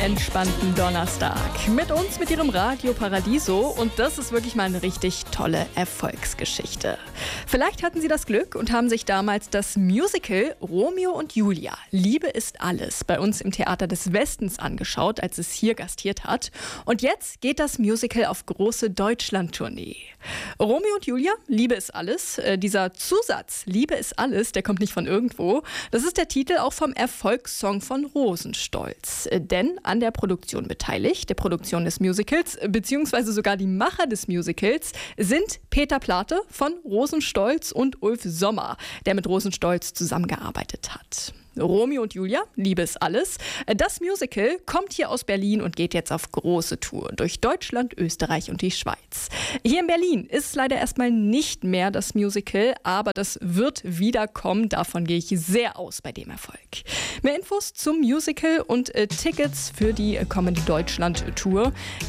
entspannten Donnerstag. Mit uns, mit Ihrem Radio Paradiso. Und das ist wirklich mal eine richtig tolle Erfolgsgeschichte. Vielleicht hatten Sie das Glück und haben sich damals das Musical Romeo und Julia, Liebe ist alles, bei uns im Theater des Westens angeschaut, als es hier gastiert hat. Und jetzt geht das Musical auf große Deutschland-Tournee. Romeo und Julia, Liebe ist alles. Dieser Zusatz, Liebe ist alles, der kommt nicht von irgendwo. Das ist der Titel auch vom Erfolgssong von Rosenstolz. Denn an der Produktion beteiligt, der Produktion des Musicals, beziehungsweise sogar die Macher des Musicals, sind Peter Plate von Rosenstolz und Ulf Sommer, der mit Rosenstolz zusammengearbeitet hat. Romeo und Julia, Liebe ist alles. Das Musical kommt hier aus Berlin und geht jetzt auf große Tour durch Deutschland, Österreich und die Schweiz. Hier in Berlin ist leider erstmal nicht mehr das Musical, aber das wird wiederkommen. Davon gehe ich sehr aus bei dem Erfolg. Mehr Infos zum Musical und Tickets für die kommende Deutschland-Tour